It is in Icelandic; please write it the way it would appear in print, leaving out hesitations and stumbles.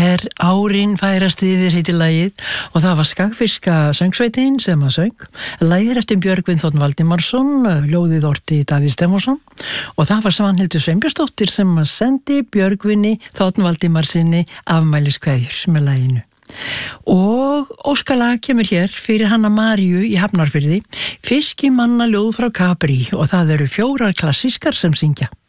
árin færast yfir heitir lagið og það var Skagfirska söngsveitin sem að söng. Lagið eftir Björgvin Þ. Valdimarsson, ljóðið orti Davíð Stefánsson og það var Svanhildur Sveinbjörnsdóttir sem að sendi Björgvini Þ. Valdimarsinni afmæliskveðjur með laginu. Og óskalag kemur hér fyrir Hanna Maríu í Hafnarfirði, Fiskimanna ljóð frá Capri og það eru 4 klassískar sem syngja.